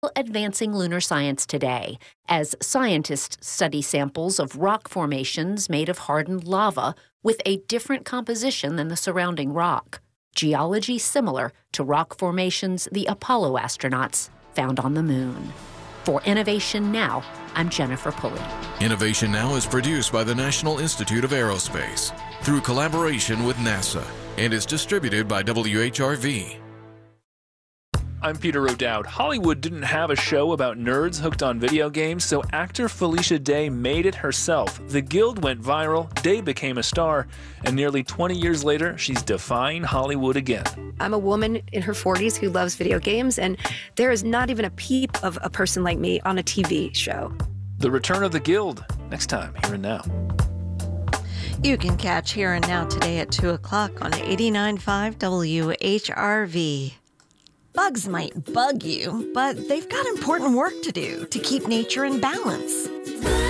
advancing lunar science today as scientists study samples of rock formations made of hardened lava with a different composition than the surrounding rock. Geology similar to rock formations the Apollo astronauts found on the moon. For Innovation Now, I'm Jennifer Pulley. Innovation Now is produced by the National Institute of Aerospace through collaboration with NASA and is distributed by WHRV. I'm Peter O'Dowd. Hollywood didn't have a show about nerds hooked on video games, so actor Felicia Day made it herself. The Guild went viral, Day became a star, and nearly 20 years later, she's defying Hollywood again. I'm a woman in her 40s who loves video games, and there is not even a peep of a person like me on a TV show. The Return of the Guild, next time, Here and Now. You can catch Here and Now today at 2 o'clock on 89.5 WHRV. Bugs might bug you, but they've got important work to do to keep nature in balance.